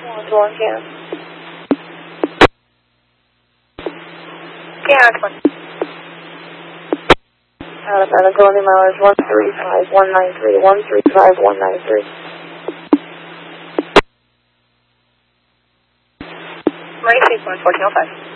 1 can. Yeah, 20. Out of Patagonia mileage 135193, 135193. Marie 61405.